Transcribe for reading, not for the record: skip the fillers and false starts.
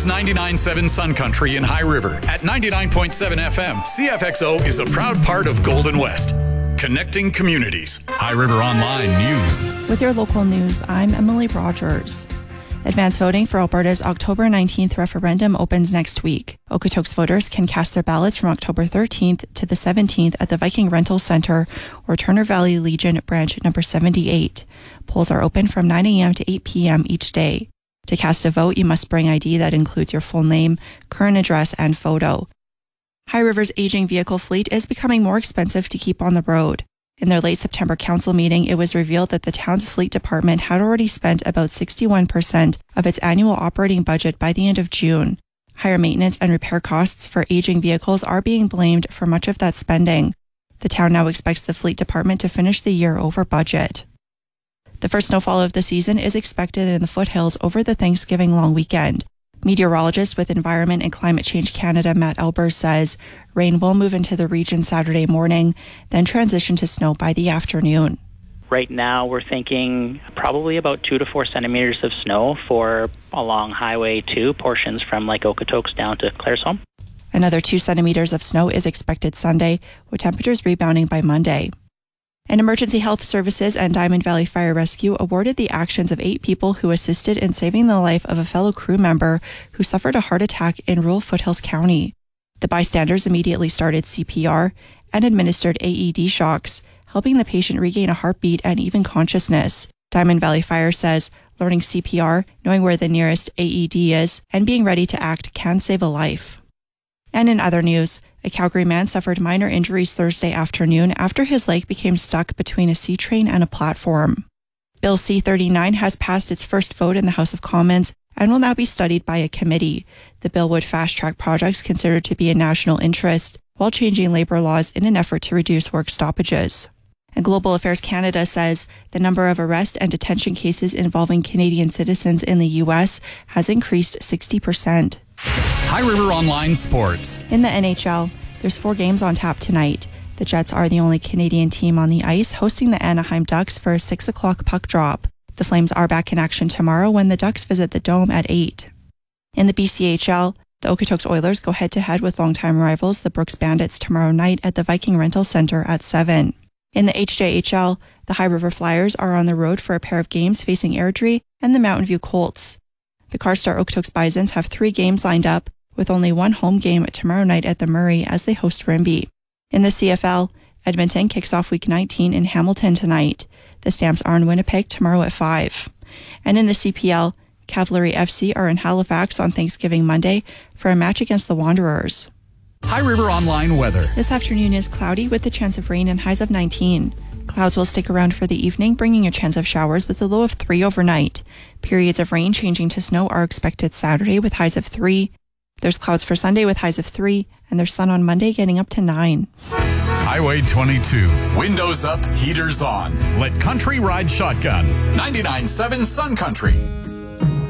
99.7 Sun Country in High River. At 99.7 FM, CFXO is a proud part of Golden West. Connecting communities. High River Online News. With your local news, I'm Emily Rogers. Advance voting for Alberta's October 19th referendum opens next week. Okotoks voters can cast their ballots from October 13th to the 17th at the Viking Rental Centre or Turner Valley Legion branch number 78. Polls are open from 9 a.m. to 8 p.m. each day. To cast a vote, you must bring ID that includes your full name, current address, and photo. High River's aging vehicle fleet is becoming more expensive to keep on the road. In their late September council meeting, it was revealed that the town's fleet department had already spent about 61% of its annual operating budget by the end of June. Higher maintenance and repair costs for aging vehicles are being blamed for much of that spending. The town now expects the fleet department to finish the year over budget. The first snowfall of the season is expected in the foothills over the Thanksgiving long weekend. Meteorologist with Environment and Climate Change Canada, Matt Elbers, says rain will move into the region Saturday morning, then transition to snow by the afternoon. Right now, we're thinking probably about 2 to 4 centimeters of snow for along Highway 2, portions from Lake Okotoks down to Claresholm. Another 2 centimeters of snow is expected Sunday, with temperatures rebounding by Monday. And Emergency Health Services and Diamond Valley Fire Rescue awarded the actions of 8 people who assisted in saving the life of a fellow crew member who suffered a heart attack in rural Foothills County. The bystanders immediately started CPR and administered AED shocks, helping the patient regain a heartbeat and even consciousness. Diamond Valley Fire says learning CPR, knowing where the nearest AED is, and being ready to act can save a life. And in other news, a Calgary man suffered minor injuries Thursday afternoon after his leg became stuck between a C train and a platform. Bill C-39 has passed its first vote in the House of Commons and will now be studied by a committee. The bill would fast-track projects considered to be a national interest while changing labour laws in an effort to reduce work stoppages. And Global Affairs Canada says the number of arrest and detention cases involving Canadian citizens in the U.S. has increased 60%. High River Online Sports. In the NHL, there's 4 games on tap tonight. The Jets are the only Canadian team on the ice, hosting the Anaheim Ducks for a 6 o'clock puck drop. The Flames are back in action tomorrow when the Ducks visit the Dome at 8. In the BCHL, the Okotoks Oilers go head-to-head with longtime rivals, the Brooks Bandits, tomorrow night at the Viking Rental Centre at 7. In the HJHL, the High River Flyers are on the road for a pair of games facing Airdrie and the Mountain View Colts. The Carstar Okotoks Bisons have 3 games lined up, with only 1 home game tomorrow night at the Murray as they host Rimbey. In the CFL, Edmonton kicks off Week 19 in Hamilton tonight. The Stamps are in Winnipeg tomorrow at 5. And in the CPL, Cavalry FC are in Halifax on Thanksgiving Monday for a match against the Wanderers. High River Online weather. This afternoon is cloudy with a chance of rain and highs of 19. Clouds will stick around for the evening, bringing a chance of showers with a low of 3 overnight. Periods of rain changing to snow are expected Saturday with highs of 3. There's clouds for Sunday with highs of 3, and there's sun on Monday getting up to 9. Highway 22. Windows up, heaters on. Let country ride shotgun. 99.7 Sun Country.